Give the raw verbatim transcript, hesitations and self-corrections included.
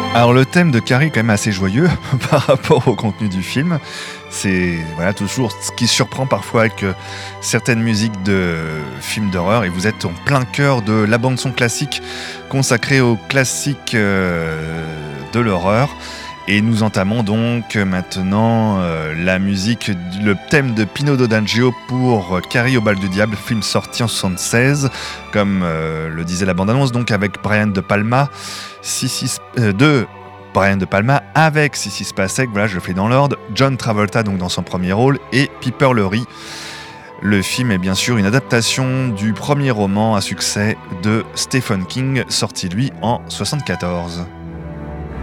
Alors le thème de Carrie est quand même assez joyeux par rapport au contenu du film. C'est voilà, toujours ce qui surprend parfois avec euh, certaines musiques de films d'horreur, et vous êtes en plein cœur de la bande-son classique consacrée aux classiques euh, de l'horreur. Et nous entamons donc maintenant euh, la musique, le thème de Pino Dodangio pour Carrie au bal du diable, film sorti en soixante-seize, comme euh, le disait la bande-annonce, donc avec Brian De Palma, Sissy, euh, de Brian De Palma avec Sissy Spacek, voilà, je le fais dans l'ordre, John Travolta donc dans son premier rôle, et Piper Laurie. Le film est bien sûr une adaptation du premier roman à succès de Stephen King, sorti lui en soixante-quatorze.